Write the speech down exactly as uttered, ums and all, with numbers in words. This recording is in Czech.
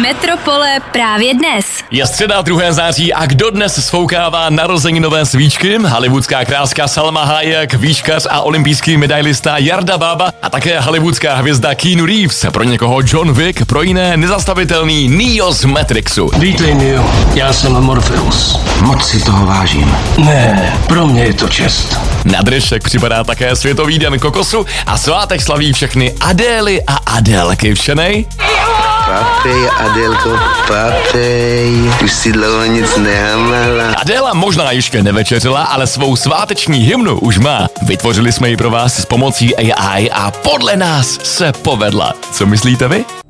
Metropole právě dnes. Je středa druhého září a kdo dnes sfoukává narozeninové svíčky? Hollywoodská kráska Salma Hayek, výškař a olympijský medailista Jarda Bába a také hollywoodská hvězda Keanu Reeves, pro někoho John Wick, pro jiné nezastavitelný Neo z Matrixu. Vítej, Neo, já jsem Morpheus. Moc si toho vážím. Ne, pro mě je to čest. Na dnešek připadá také Světový den kokosu a svátek slaví všechny Adély a Adélky. Všenej? Papej, Adélko, papej, už si dlouho nic nehamala. Adéla možná ještě nevečeřila, ale svou sváteční hymnu už má. Vytvořili jsme ji pro vás s pomocí A I a podle nás se povedla. Co myslíte vy?